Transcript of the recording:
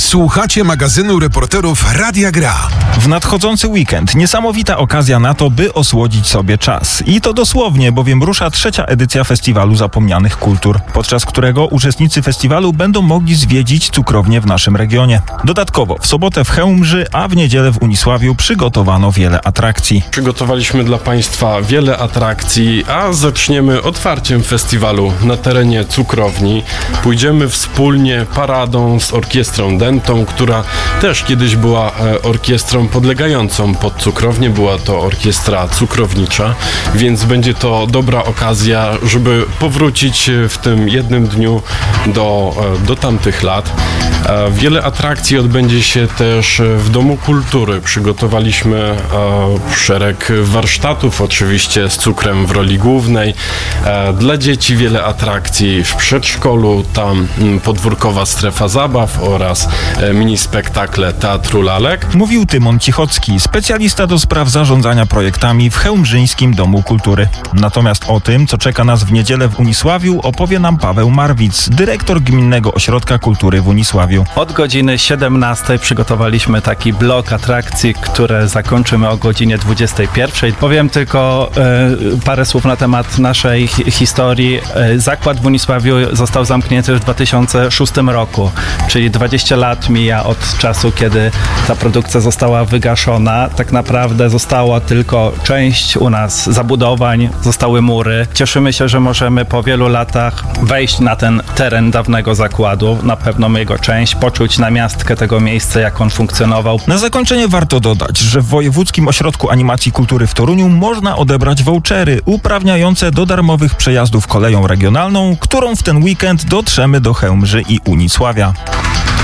Słuchacie magazynu reporterów Radia Gra. W nadchodzący weekend niesamowita okazja na to, by osłodzić sobie czas. I to dosłownie, bowiem rusza 3. edycja Festiwalu Zapomnianych Kultur, podczas którego uczestnicy festiwalu będą mogli zwiedzić cukrownię w naszym regionie. Dodatkowo w sobotę w Chełmży, a w niedzielę w Unisławiu przygotowano wiele atrakcji. Przygotowaliśmy dla Państwa wiele atrakcji, a zaczniemy otwarciem festiwalu na terenie cukrowni. Pójdziemy wspólnie paradą z orkiestrą Dentą, która też kiedyś była orkiestrą podlegającą pod cukrownię. Była to orkiestra cukrownicza, więc będzie to dobra okazja, żeby powrócić w tym jednym dniu do tamtych lat. Wiele atrakcji odbędzie się też w Domu Kultury. Przygotowaliśmy szereg warsztatów, oczywiście z cukrem w roli głównej. Dla dzieci wiele atrakcji w przedszkolu, tam podwórkowa strefa zabaw oraz mini spektakle Teatru Lalek. Mówił Tymon Cichocki, specjalista do spraw zarządzania projektami w Chełmżyńskim Domu Kultury. Natomiast o tym, co czeka nas w niedzielę w Unisławiu, opowie nam Paweł Marwic, dyrektor Gminnego Ośrodka Kultury w Unisławiu. Od godziny 17 przygotowaliśmy taki blok atrakcji, które zakończymy o godzinie 21. Powiem tylko parę słów na temat naszej historii. Zakład w Unisławiu został zamknięty w 2006 roku, czyli 20 lat mija od czasu, kiedy ta produkcja została wygaszona. Tak naprawdę została tylko część u nas zabudowań, zostały mury. Cieszymy się, że możemy po wielu latach wejść na ten teren dawnego zakładu, na pewno jego część, poczuć namiastkę tego miejsca, jak on funkcjonował. Na zakończenie warto dodać, że w Wojewódzkim Ośrodku Animacji Kultury w Toruniu można odebrać vouchery uprawniające do darmowych przejazdów koleją regionalną, którą w ten weekend dotrzemy do Chełmży i Unisławia.